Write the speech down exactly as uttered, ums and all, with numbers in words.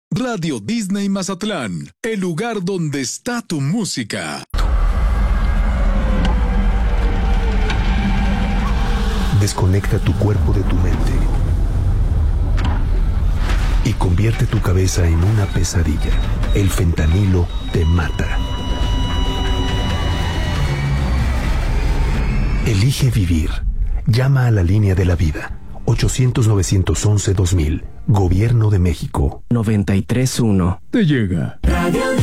Radio Disney Mazatlán, el lugar donde está tu música. Desconecta tu cuerpo de tu mente y convierte tu cabeza en una pesadilla. El fentanilo te mata. Elige vivir. Llama a la línea de la vida. ochocientos, novecientos once, dos mil. Gobierno de México. noventa y tres punto uno. Te llega. Radio